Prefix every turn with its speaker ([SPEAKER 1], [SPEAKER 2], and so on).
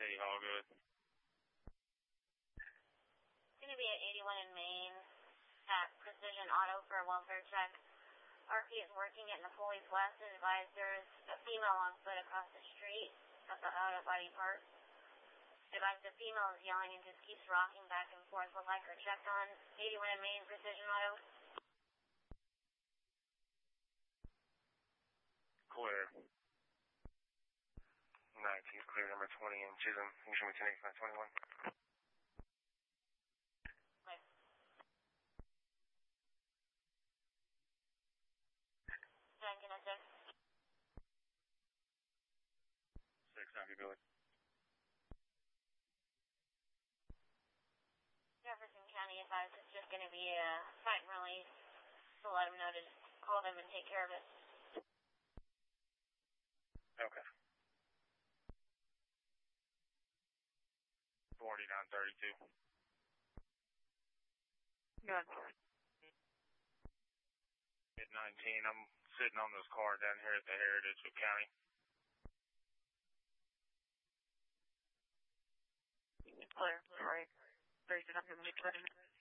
[SPEAKER 1] Hey, all good.
[SPEAKER 2] It's going to be at 81 in Main at Precision Auto for a welfare check. RP is working at Napoli Plaza. Advised there's a female on foot across the street at the auto body park. Advised the female is yelling and just keeps rocking back and forth. Would like her checked on. 81 in Main, Precision Auto.
[SPEAKER 1] Clear. 19's clear, number 20 in Chisholm. You can show me 108521.
[SPEAKER 2] Clear. 1906.
[SPEAKER 1] 6, happy Billy.
[SPEAKER 2] Jefferson County advised it's just going to be a fight and release. So let them know to call them and take care of it.
[SPEAKER 1] Okay. 4932.
[SPEAKER 3] Good.
[SPEAKER 1] At 19, I'm sitting on this car down here at the Heritage of County.
[SPEAKER 3] Clear. All right. Very good. I'm going to